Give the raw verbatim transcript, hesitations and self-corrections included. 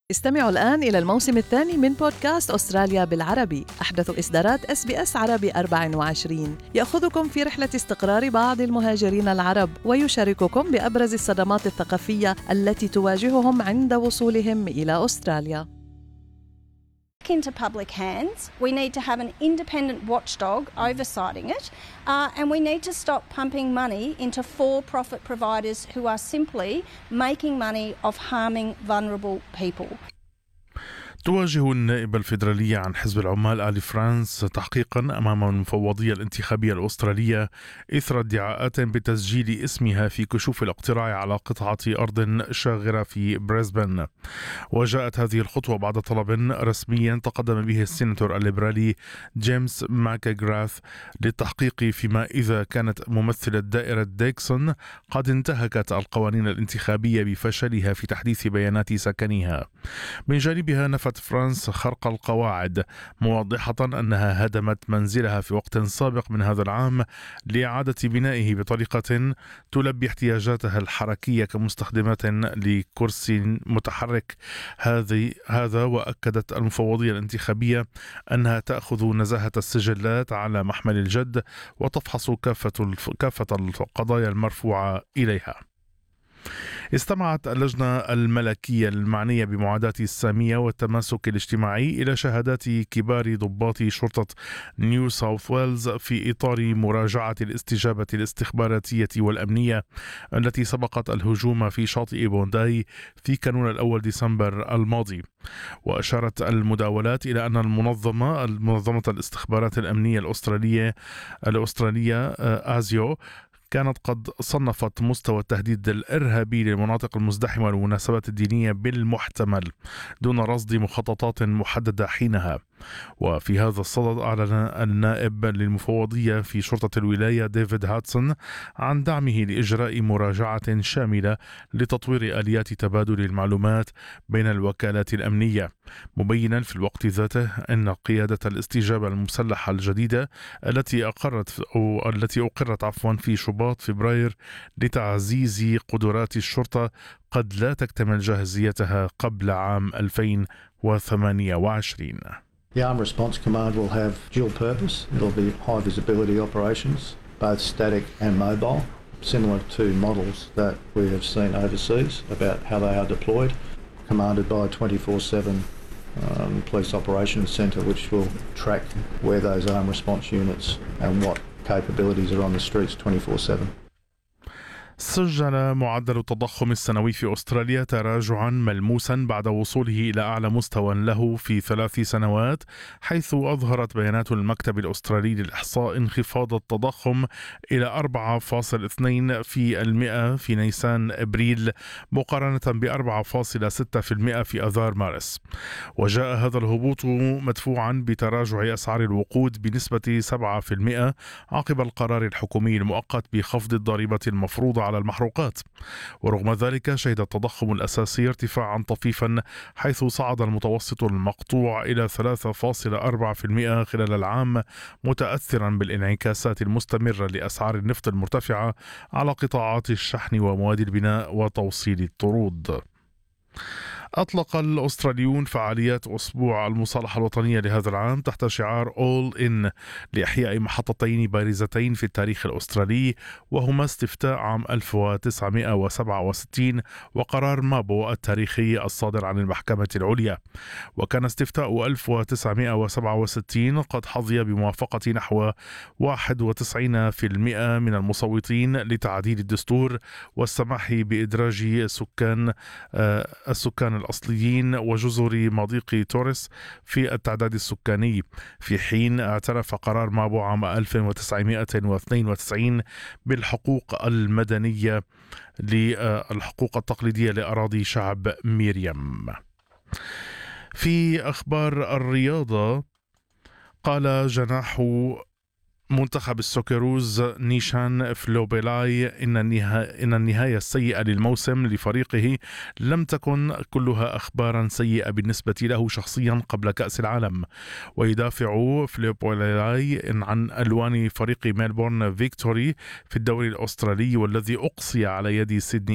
استمعوا الآن إلى الموسم الثاني من بودكاست أستراليا بالعربي، أحدث إصدارات إس بي إس عربي أربعة وعشرين، يأخذكم في رحلة استقرار بعض المهاجرين العرب ويشارككم بأبرز الصدمات الثقافية التي تواجههم عند وصولهم إلى أستراليا. Into public hands, we need to have an independent watchdog oversighting it, uh, and we need to stop pumping money into for-profit providers who are simply making money off harming vulnerable people. تواجه النائبة الفيدرالية عن حزب العمال آل فرانس تحقيقا أمام المفوضية الانتخابية الأسترالية إثر ادعاءات بتسجيل اسمها في كشوف الاقتراع على قطعة أرض شاغرة في بريسبن. وجاءت هذه الخطوة بعد طلب رسمي تقدم به السيناتور الليبرالي جيمس ماكغراث للتحقيق فيما إذا كانت ممثلة دائرة ديكسون قد انتهكت القوانين الانتخابية بفشلها في تحديث بيانات سكنها. من جانبها نفت فرانس خرق القواعد، موضحة أنها هدمت منزلها في وقت سابق من هذا العام لإعادة بنائه بطريقة تلبي احتياجاتها الحركية كمستخدمة لكرسي متحرك. هذه هذا وأكدت المفوضية الانتخابية أنها تأخذ نزاهة السجلات على محمل الجد وتفحص كافة كافة القضايا المرفوعة إليها. استمعت اللجنة الملكية المعنية بمعاداة السامية والتماسك الاجتماعي إلى شهادات كبار ضباط شرطة نيو ساوث ويلز في إطار مراجعة الاستجابة الاستخباراتية والأمنية التي سبقت الهجوم في شاطئ بونداي في كانون الأول ديسمبر الماضي. وأشارت المداولات إلى أن المنظمة المنظمة الاستخبارات الأمنية الأسترالية الأسترالية آزيو كانت قد صنفت مستوى التهديد الإرهابي للمناطق المزدحمة والمناسبات الدينية بالمحتمل دون رصد مخططات محددة حينها. وفي هذا الصدد أعلن النائب للمفوضية في شرطة الولاية ديفيد هاتسون عن دعمه لإجراء مراجعة شاملة لتطوير آليات تبادل المعلومات بين الوكالات الأمنية، مبينا في الوقت ذاته أن قيادة الاستجابة المسلحة الجديدة التي أقرت أو التي أقرت عفوا في شباط فبراير لتعزيز قدرات الشرطة قد لا تكتمل جاهزيتها قبل عام ألفين وثمانية وعشرين. The Armed Response Command will have dual purpose. It'll be high visibility operations, both static and mobile, similar to models that we have seen overseas about how they are deployed, commanded by a twenty-four seven um, police operations centre which will track where those armed response units and what capabilities are on the streets twenty-four seven. سجل معدل التضخم السنوي في أستراليا تراجعا ملموسا بعد وصوله إلى أعلى مستوى له في ثلاث سنوات، حيث أظهرت بيانات المكتب الأسترالي للإحصاء انخفاض التضخم إلى أربعة فاصلة اثنين في المئة في نيسان أبريل مقارنة ب أربعة فاصلة ستة في المئة في أذار مارس. وجاء هذا الهبوط مدفوعا بتراجع أسعار الوقود بنسبة سبعة في المئة عقب القرار الحكومي المؤقت بخفض الضريبة المفروضة على المحروقات. ورغم ذلك شهد التضخم الأساسي ارتفاعا طفيفا، حيث صعد المتوسط المقطوع إلى ثلاثة فاصلة أربعة في المئة خلال العام، متأثرا بالانعكاسات المستمرة لأسعار النفط المرتفعة على قطاعات الشحن ومواد البناء وتوصيل الطرود. أطلق الأستراليون فعاليات أسبوع المصالحة الوطنية لهذا العام تحت شعار All In لإحياء محطتين بارزتين في التاريخ الأسترالي، وهما استفتاء عام ألف وتسعمئة وسبعة وستين وقرار مابو التاريخي الصادر عن المحكمة العليا. وكان استفتاء ألف وتسعمئة وسبعة وستين قد حظي بموافقة نحو واحد وتسعين بالمئة من المصوتين لتعديل الدستور والسماح بإدراج سكان آه السكان الأصليين وجزر مضيق توريس في التعداد السكاني، في حين اعترف قرار مابو عام ألف وتسعمئة واثنين وتسعين بالحقوق المدنية للحقوق التقليدية لأراضي شعب ميريام. في أخبار الرياضة، قال جناح منتخب السوكروز نيشان فلوبيلاي إن النهاية, إن النهاية السيئة للموسم لفريقه لم تكن كلها أخبارا سيئة بالنسبة له شخصيا قبل كأس العالم. ويدافع فلوبيلاي عن ألوان فريق ميلبورن فيكتوري في الدوري الأسترالي والذي أقصي على يد سيدني